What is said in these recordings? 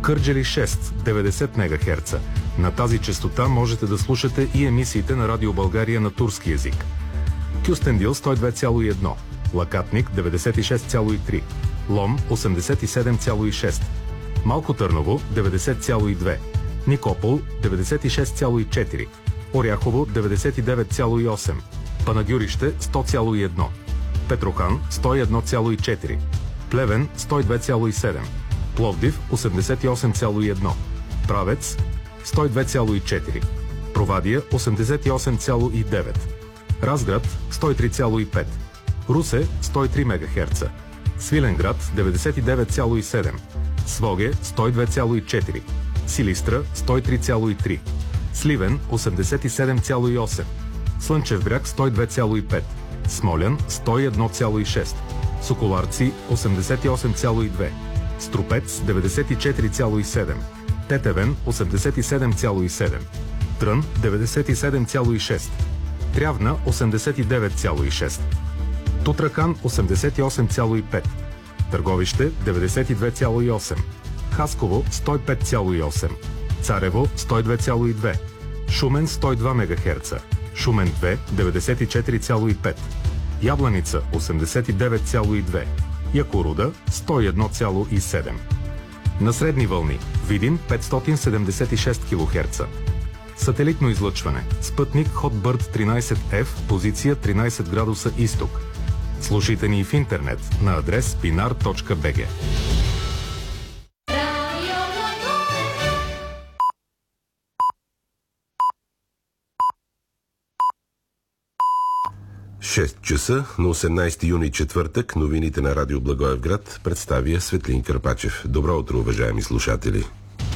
Кърджали 6, 90 МГц. На тази честота можете да слушате и емисиите на Радио България на турски език. Кюстендил 102,1, Лакатник 96,3, Лом 87,6, Малко Търново 90,2, Никопол 96,4, Оряхово 99,8, Панагюрище 100,1, Петрохан 101,4, Плевен 102,7, Пловдив 88,1, Правец 102,4, Провадия 88,9, Разград 103,5, Русе 103 МГц, Свиленград 99,7, Своге 102,4, Силистра 103,3, Сливен 87,8, Слънчев бряг 102,5, Смолян 101,6, Соколарци 88,2, Струпец 94,7, Тетевен 87,7, Трън 97,6, Трявна 89,6, Тутрахан 88,5, Търговище 92,8, Хасково 105,8, Царево 102,2, Шумен 102 МГц, Шумен 2 94,5, Ябланица 89,2, Якоруда 101,7. На средни вълни Видин 576 кГц. Сателитно излъчване. Спътник Hotbird 13F, позиция 13 градуса изток. Слушайте ни в интернет на адрес pinar.bg. Часа на 18 юни четвъртък новините на Радио Благоевград представя Светлин Кърпачев. Добро утро, уважаеми слушатели!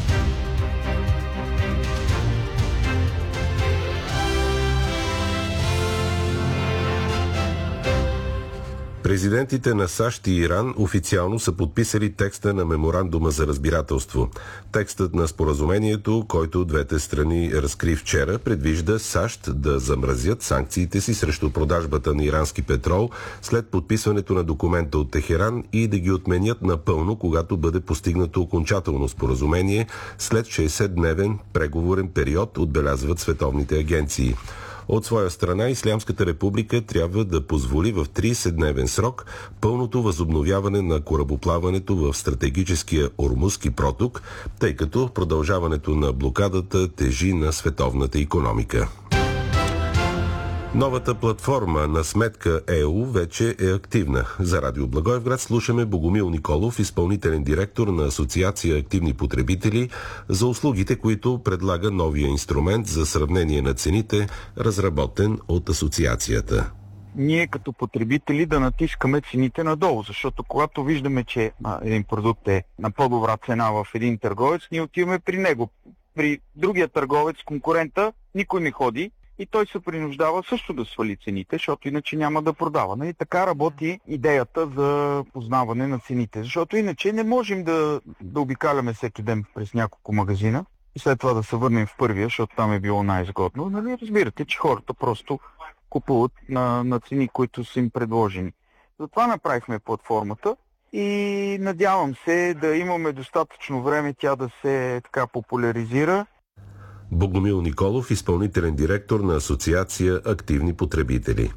Президентите на САЩ и Иран официално са подписали текста на меморандума за разбирателство. Текстът на споразумението, който двете страни разкри вчера, предвижда САЩ да замразят санкциите си срещу продажбата на ирански петрол след подписването на документа от Техеран и да ги отменят напълно, когато бъде постигнато окончателно споразумение след 60-дневен преговорен период, отбелязват световните агенции. От своя страна, Ислямската република трябва да позволи в 30-дневен срок пълното възобновяване на корабоплаването в стратегическия Ормузски проток, тъй като продължаването на блокадата тежи на световната икономика. Новата платформа на сметка ЕУ вече е активна. За Радио Благоевград слушаме Богомил Николов, изпълнителен директор на Асоциация Активни потребители, за услугите, които предлага новия инструмент за сравнение на цените, разработен от асоциацията. Ние като потребители да натискаме цените надолу, защото когато виждаме, че един продукт е на по-добра цена в един търговец, ние отиваме при него. При другия търговец, конкурента, никой не ходи и той се принуждава също да свали цените, защото иначе няма да продава. И така работи идеята за познаване на цените, защото иначе не можем да обикаляме всеки ден през няколко магазина и след това да се върнем в първия, защото там е било най-изгодно. Нали, разбирате, че хората просто купуват на цени, които са им предложени. Затова направихме платформата и надявам се да имаме достатъчно време тя да се така популяризира. Богомил Николов, изпълнителен директор на Асоциация Активни потребители.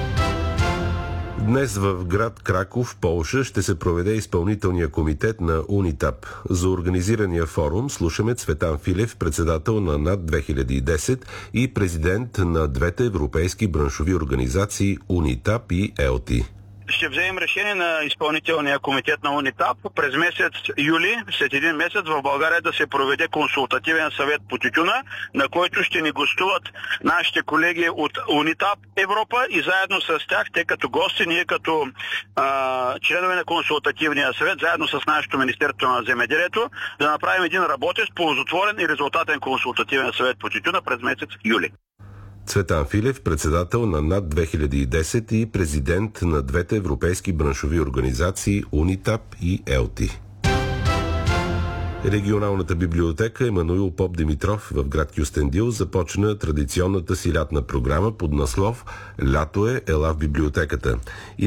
Днес в град Краков, Полша, ще се проведе изпълнителния комитет на УНИТАП. За организирания форум слушаме Цветан Филев, председател на НАД 2010 и президент на двете европейски браншови организации УНИТАП и ЕЛТИ. Ще вземем решение на изпълнителния комитет на УНИТАП през месец юли, след един месец в България да се проведе консултативен съвет по тютюна, на който ще ни гостуват нашите колеги от УНИТАП Европа и заедно с тях, те като гости, ние като членове на консултативния съвет, заедно с нашето Министерство на земеделието, да направим един работещ, ползотворен и резултатен консултативен съвет по тютюна през месец юли. Цветан Филев, председател на НАД 2010 и президент на двете европейски браншови организации УНИТАП и ЕЛТИ. Регионалната библиотека Емануил Попдимитров в град Кюстендил започна традиционната си лятна програма под наслов «Лято е, ела в библиотеката».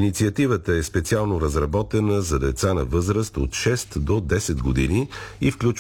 Инициативата е специално разработена за деца на възраст от 6 до 10 години и включва